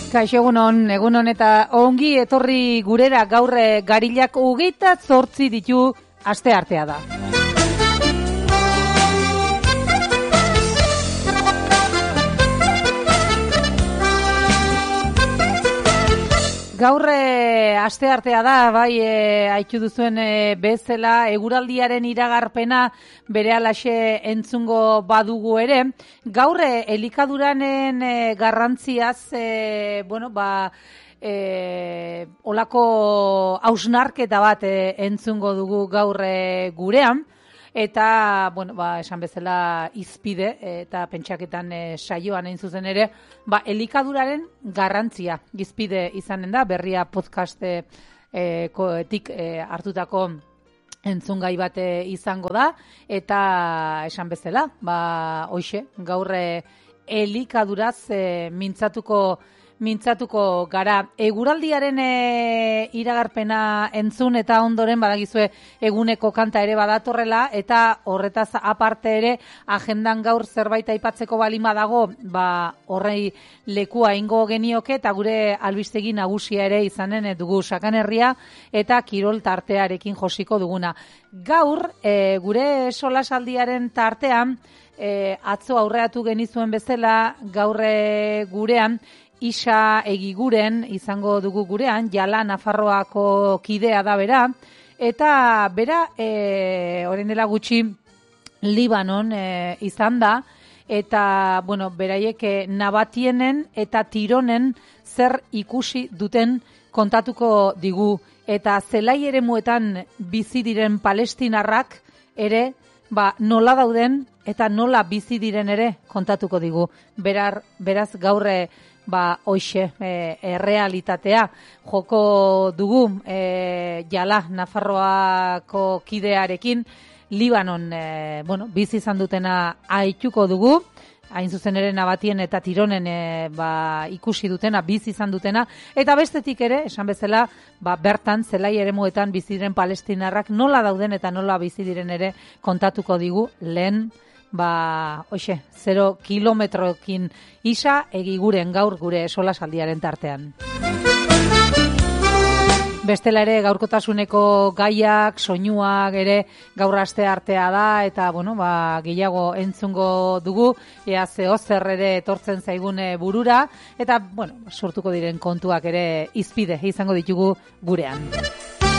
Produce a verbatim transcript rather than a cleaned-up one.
Kaixo egunon, egunon eta ongi etorri gurera gaur garilak hogeita zortzi ditu asteartea da. Gaur e, asteartea da, bai, e, haitu duzuen e, bezala, eguraldiaren iragarpena berehalaxe entzungo badugu ere. Gaur e, elikaduranen e, garrantziaz, e, bueno, ba, e, olako hausnarketa bat e, entzungo dugu gaur e, gurean. Eta, bueno, ba, esan bezala izpide eta pentsaketan e, saioan egin zuzen ere, ba, elikaduraren garrantzia izpide izanen da, berria podcast e, koetik e, hartutako entzungai bat e, izango da, eta esan bezala, ba, hoxe, gaur e, elikaduraz e, mintzatuko mintzatuko gara. Eguraldiaren e, iragarpena entzun eta ondoren badagizue eguneko kanta ere badatorrela eta horretaz aparte ere agendan gaur zerbait aipatzeko balima dago, ba horrei lekua ingo genioke eta gure albistegi nagusia ere izanen dugu Sakanerria eta kirol tartearekin josiko duguna. Gaur e, gure solasaldiaren tartean e, atzo aurreatu genizuen bezala gaur e, gurean Isa Egiguren izango dugu gurean, Jala Nafarroako kidea da bera, eta bera, e, orain dela gutxi, Libanon e, izan da, eta, bueno, beraiek e, Nabatienen eta Tironen zer ikusi duten kontatuko digu, eta zelai eremuetan bizi diren palestinarrak ere, ba, nola dauden eta nola bizi diren ere kontatuko digu. Berar, beraz gaurre, ba, hoxe, e, errealitatea joko dugu e, Jala Nafarroako kidearekin Libanon, e, bueno, bizi izan dutena aituko dugu, hain zuzen ere Nabatien eta Tironen e, ba, ikusi dutena, bizi izan dutena, eta bestetik ere, esan bezala, ba, bertan, zelai eremuetan bizi diren palestinarrak nola dauden eta nola bizi diren ere kontatuko digu lehen, ba, hoxe, zero kilometrokin Isa Egiguren gaur gure solasaldiaren tartean. Bestela ere gaurkotasuneko gaiak, soinuak ere gaur asteartea da eta bueno, ba, gehiago entzungo dugu, ea zeo zer ere etortzen zaigun burura eta bueno, sortuko diren kontuak ere izpide izango ditugu gurean.